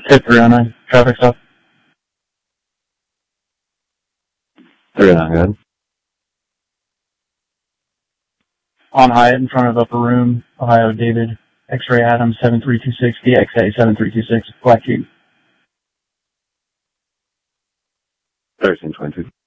Hit 309, traffic stop. 309, go ahead. On Hyatt in front of Upper Room, Ohio, David, X-Ray Adams 7326, DXA 7326, Black Cube. 1322.